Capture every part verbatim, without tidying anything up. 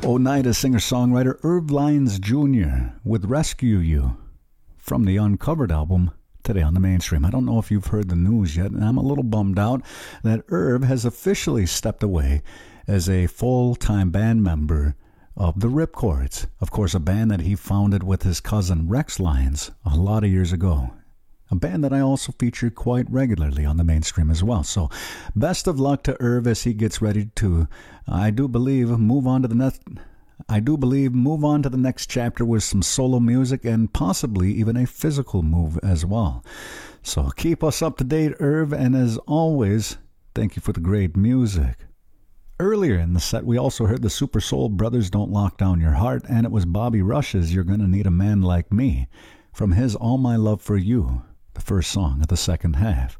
Oneida singer-songwriter Irv Lyons Junior with Rescue You from the Uncovered album today on the Mainstream. I don't know if you've heard the news yet, and I'm a little bummed out that Irv has officially stepped away as a full-time band member of the Ripcords. Of course, a band that he founded with his cousin Rex Lyons a lot of years ago. A band that I also feature quite regularly on the Mainstream as well. So best of luck to Irv as he gets ready to, I do believe, move on to the next... I do believe move on to the next chapter with some solo music and possibly even a physical move as well. So keep us up to date, Irv, and as always, thank you for the great music. Earlier in the set, we also heard the Super Soul Brothers Don't Lock Down Your Heart, and it was Bobby Rush's You're Gonna Need a Man Like Me from his All My Love for You, the first song of the second half.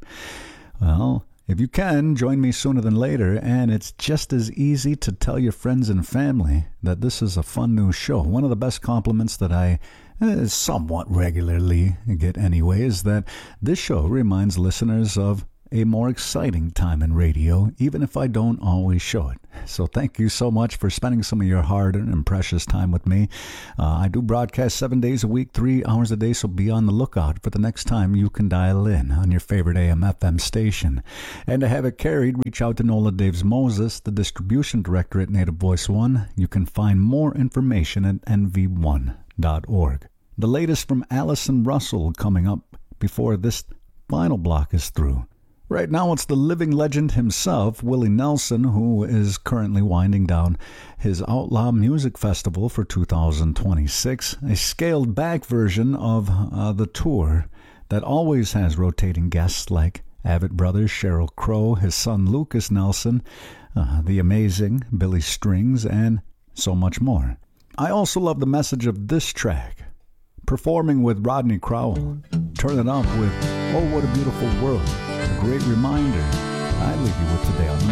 Well, if you can, join me sooner than later, and it's just as easy to tell your friends and family that this is a fun new show. One of the best compliments that I eh, somewhat regularly get anyway is that this show reminds listeners of a more exciting time in radio, even if I don't always show it. So thank you so much for spending some of your hard-earned and precious time with me. Uh, I do broadcast seven days a week, three hours a day, so be on the lookout for the next time you can dial in on your favorite A M F M station. And to have it carried, reach out to Nola Daves Moses, the distribution director at Native Voice One. You can find more information at N V one dot org. The latest from Allison Russell coming up before this final block is through. Right now, it's the living legend himself, Willie Nelson, who is currently winding down his Outlaw Music Festival for two thousand twenty-six, a scaled-back version of uh, the tour that always has rotating guests like Avett Brothers, Sheryl Crow, his son Lucas Nelson, uh, the amazing Billy Strings, and so much more. I also love the message of this track, performing with Rodney Crowell. Turn it up with Oh What a Beautiful World. A great reminder I leave you with today on the